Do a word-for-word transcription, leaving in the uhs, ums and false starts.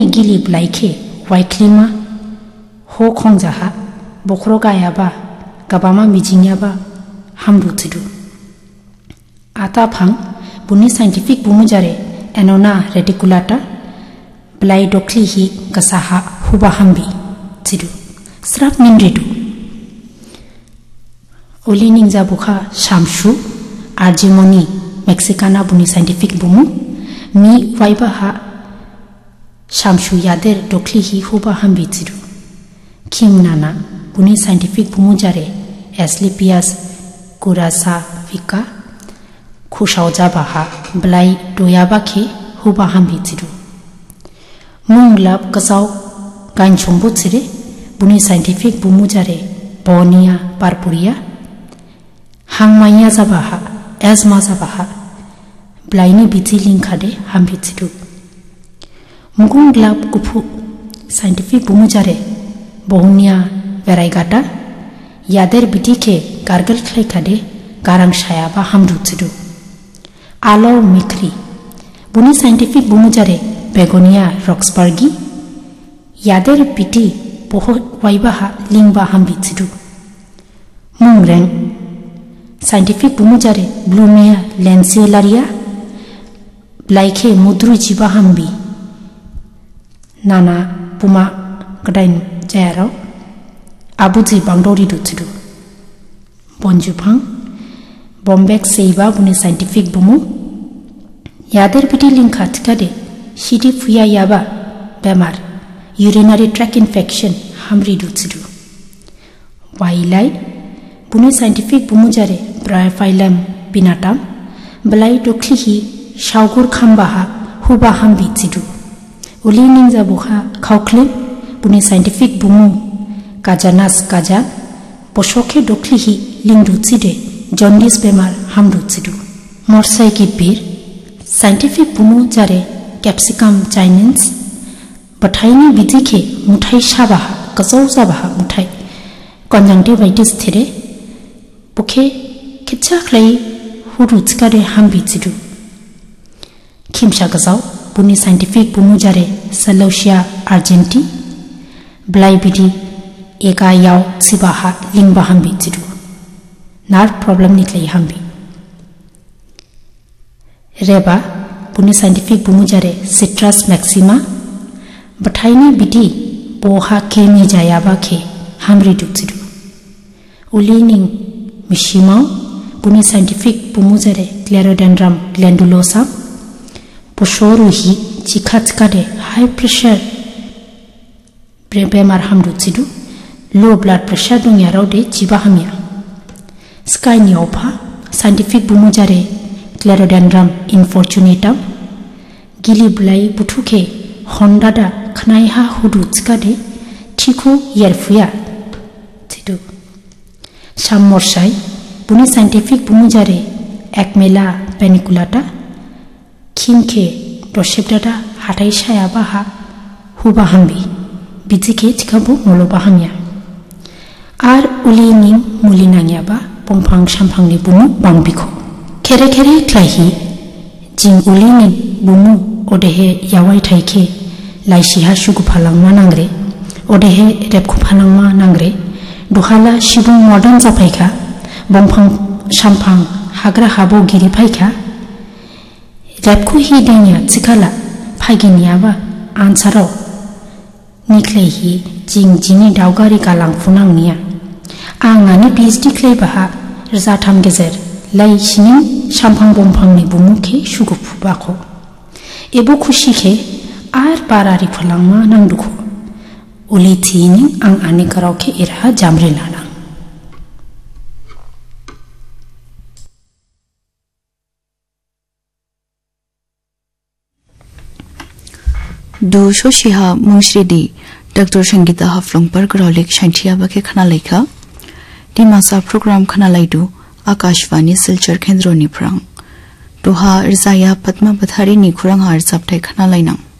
गिली ब्लाइखे वाइक्लिमा हो खोंजाहा बखरो गायाबा गाबामा मिजिंयाबा हामरुथिदु आता फांग बुनि साइंटिफिक बुमुजारे एनोना रेटिकुलाटा ब्लाई डोक्ली ही गसाहा हुबा हामबी थिदु स्राप मिनरिदु ओली निंजा बुखा शामशु आर्जिमोनी मेक्सिकाना बुनि साइंटिफिक बुमु मी वाइबाहा शामशु यादेर डोक्ली ही हुबा हामबी थिदु किम नाना बुनि साइंटिफिक बुमुजारे एस्लिपियास कुरासा विका खुशावजाबाहा ब्लाई दोयाबाखे हुबा हामबी थिदु मुंगलाब गसाव गाइनचोंबु थिरे बुनि साइंटिफिक बुमुजारे बोनिया पारपुरिया हांमाइया जाबाहा एजमा जाबाहा ब्लाइनि बिथि लिंखादे हामबी थिदु मुगुंगलाब गुफु साइंटिफिक बुमुजारे बहुनिया वेराइगाटा यादेर बिटिखे गारगल खलाइखादे गारां सायाबा हामरु थिदु आलो मिख्री बुनि साइंटिफिक बुमुजारे बेगोनिया रक्सबार्गी यादेर बिटि बहु वाइबाहा लिंबा हामबी थिदु मुंगरें साइंटिफिक बुमुजारे ब्लूमिया लेंसिलारिया ब्लाइखे मुद्रु जिबा हामबी नाना पुमा गडाइन जायाराव आबुजी बांदोरी दुथिदु बनजुफां बॉम्बेक सेइबा बुनि साइंटिफिक बुमु यादेर बिटि लिंखा थिकादे सिदि फुया याबा बेमार यूरिनारी ट्रैक इन्फेक्शन हामरी दुथिदु वाइलाइ बुनि साइंटिफिक बुमुजारे ब्रायफाइलम बिनाटाम ब्लाई डोक्ली ही शावगुर खामबाहा हुबा हामबी थिदु उली निंजा बुखा खावख्लेम बुनि साइंटिफिक बुमु काजानास काजा बसोखे डोक्ली ही लिंदु थिदे जॉन्डिस बेमार हामरु थिदु मरसाई गिबिर साइंटिफिक बुमु जारे कैप्सिकम चाइनेंस बथाइनि बिदिखे मुथाइ साबाहा गजौ जाबाहा मुथाइ कंजंक्टिवाइटिस थिरे बुखे खिच्चाख्लै हुरु थिकारे हामबी थिदु खिमसा गजाव बुनि साइंटिफिक बुमु जारे सलोशिया आर्जेंटी ब्लाई बिदि एगा याव सिबाहा लिंबा हामबी थिदु नार्व प्रॉब्लम निक्लै हामबी रेबा बुनि साइंटिफिक बुमु जारे सिट्रास मैक्सिमा बथाइनि बिदि बोहा केमि जायाबा खे हामरी दुथिदु उलिनिंग मिशिमाव बुनि साइंटिफिक बुमु जारे क्लेरोडेंड्रम ग्लैंडुलोसा पोशोरु ही चिखाचकादे हाई प्रेशर बेमार हामरु थिदु लो ब्लड प्रेशर दं याराव दे जिबा हामिया स्काइनि अफा साइंटिफिक बुमुजारे क्लेरोडेंड्रम इनफॉर्चुनेटम गिली ब्लाई बुथुखे हन्दादा खनाइहा हुदु थिकादे थिखु येरफुया थिदु साममरसाई बुनि साइंटिफिक बुमुजारे एकमेला पेनिकुलाटा खिमखे दसेबदादा हाथाइ सायाबाहा हुबा हामबी बिदिखे थिखाबु मलबा हामिया आर उलिनि मुलि नांगियाबा बंफां सामफांनि बुमु बांबिखौ खेरे खेरे क्लाइहि जिं उलिनि बुमु ओदेहे यावाइ थाइखे लाइसिहा सुगु फालांमा नांग्रे ओदेहे रेबखु फालांमा नांग्रे दुहाला सिबुं मर्दान जाफाइखा बंफां सामफां हाग्रा हाबो गिरि फाइखा रेबखु हि देनिया थिखाला फाइगिनियाबा आनसाराव निक्लै ही जिं जिनि दावगारि गालांफुनांनिया आंनानि पिएचडि क्लैबाहा रजाथाम गेजेर लाइसिनि सामफां बंफांनि बुमुखे सुगुफुबाखौ एबो खुसिखे आर बारारि फलांमा नांदुखौ उलि थिनि आं आनि करावखे इरहा जामरि लाना दु सोशिहा मुंश्रीदी डॉक्टर संगीता हाफ्लंगपर ग्रौलिक शांतिया बके खना लेखा दिमासा प्रोग्राम खना लाइदु आकाशवाणी सिलचर केंद्र निफ्रांग दुहा रजाया पद्मा बथारी नि खुरांग हार जाबथाय खना लाइनां